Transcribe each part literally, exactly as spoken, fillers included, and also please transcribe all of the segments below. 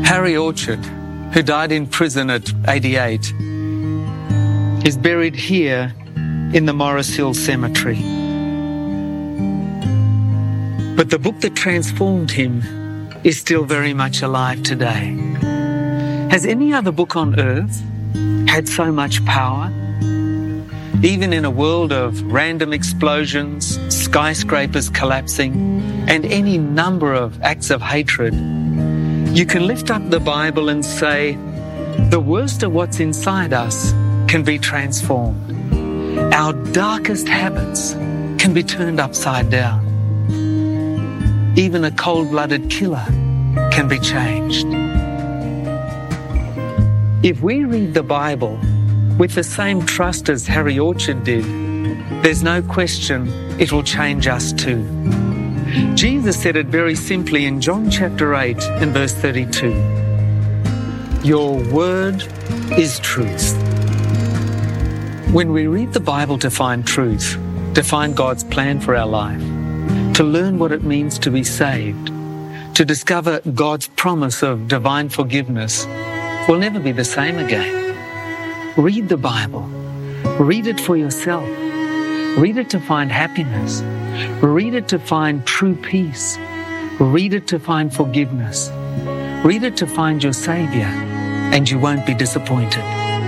Harry Orchard, who died in prison at eighty-eight, is buried here in the Morris Hill Cemetery. But the book that transformed him is still very much alive today. Has any other book on earth had so much power? Even in a world of random explosions, skyscrapers collapsing, and any number of acts of hatred, you can lift up the Bible and say, the worst of what's inside us can be transformed. Our darkest habits can be turned upside down. Even a cold-blooded killer can be changed. If we read the Bible with the same trust as Harry Orchard did, there's no question it will change us too. Jesus said it very simply in John chapter eight and verse thirty-two. Your word is truth. When we read the Bible to find truth, to find God's plan for our life, to learn what it means to be saved, to discover God's promise of divine forgiveness, we'll never be the same again. Read the Bible. Read it for yourself. Read it to find happiness. Read it to find true peace. Read it to find forgiveness. Read it to find your Savior, and you won't be disappointed.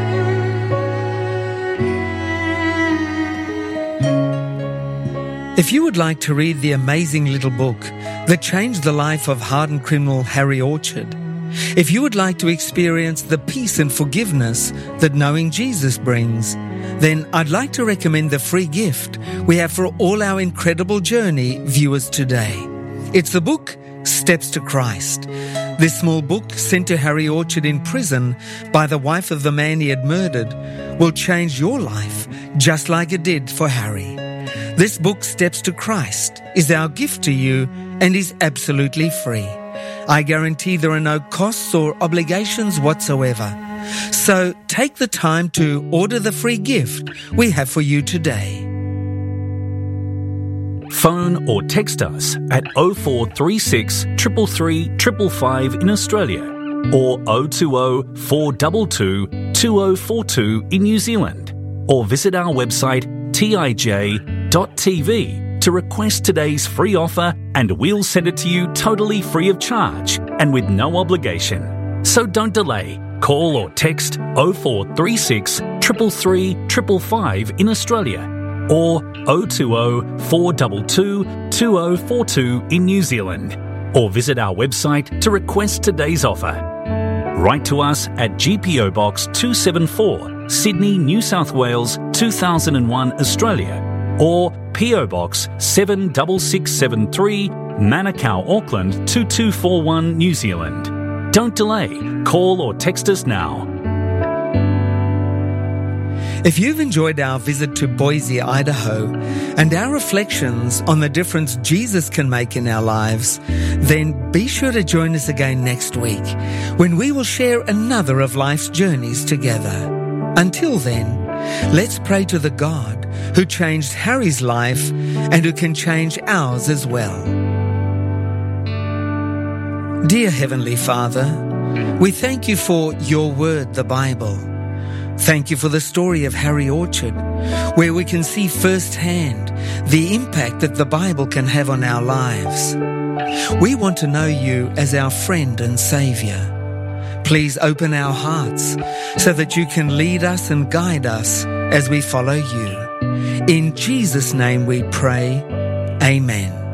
If you would like to read the amazing little book that changed the life of hardened criminal Harry Orchard, if you would like to experience the peace and forgiveness that knowing Jesus brings, then I'd like to recommend the free gift we have for all our Incredible Journey viewers today. It's the book Steps to Christ. This small book, sent to Harry Orchard in prison by the wife of the man he had murdered, will change your life just like it did for Harry. This book, Steps to Christ, is our gift to you and is absolutely free. I guarantee there are no costs or obligations whatsoever. So take the time to order the free gift we have for you today. Phone or text us at oh four three six, three three three five five in Australia or oh two oh, four two two, two oh four two in New Zealand, or visit our website t i j dot t v to request today's free offer, and we'll send it to you totally free of charge and with no obligation. So don't delay. Call or text oh four three six, three three three five five in Australia or oh two oh, four two two, two oh four two in New Zealand, or visit our website to request today's offer. Write to us at G P O Box two seven four, Sydney, New South Wales two thousand one, Australia, or P O Box seven six six seven three, Manukau, Auckland two two four one, New Zealand. Don't delay. Call or text us now. If you've enjoyed our visit to Boise, Idaho, and our reflections on the difference Jesus can make in our lives, then be sure to join us again next week when we will share another of life's journeys together. Until then, let's pray to the God who changed Harry's life and who can change ours as well. Dear Heavenly Father, we thank you for your word, the Bible. Thank you for the story of Harry Orchard, where we can see firsthand the impact that the Bible can have on our lives. We want to know you as our friend and Saviour. Please open our hearts so that you can lead us and guide us as we follow you. In Jesus' name we pray. Amen.